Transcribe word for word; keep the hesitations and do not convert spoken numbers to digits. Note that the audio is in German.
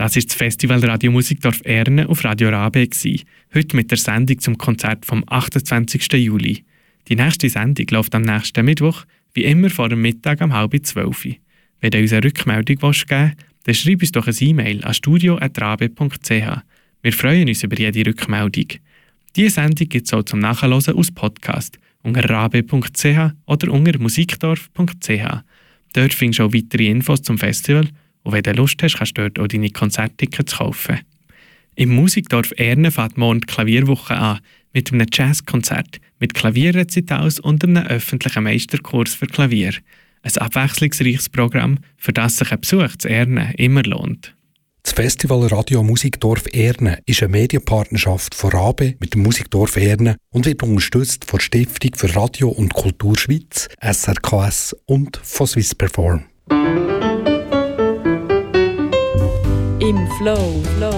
Das war das Festival Radio Musikdorf Erne auf Radio Rabe. Heute mit der Sendung zum Konzert vom achtundzwanzigsten Juli. Die nächste Sendung läuft am nächsten Mittwoch, wie immer vor dem Mittag um halb zwölf. Wenn du uns eine Rückmeldung geben willst, dann schreib uns doch ein E-Mail an studio at rabe punkt c h. Wir freuen uns über jede Rückmeldung. Diese Sendung gibt es auch zum Nachhören als Podcast unter rabe punkt c h oder unter musikdorf punkt c h. Dort findest du auch weitere Infos zum Festival und wenn du Lust hast, kannst du dort auch deine Konzerttickets kaufen. Im Musikdorf Erne fängt morgen die Klavierwoche an mit einem Jazzkonzert, mit Klavierrezitals und einem öffentlichen Meisterkurs für Klavier. Ein abwechslungsreiches Programm, für das sich ein Besuch zu Erne immer lohnt. Das Festival Radio Musikdorf Erne ist eine Medienpartnerschaft von Rabe mit dem Musikdorf Erne und wird unterstützt von der Stiftung für Radio und Kultur Schweiz, S R K S und von Swiss Perform. Im Flow. Flow.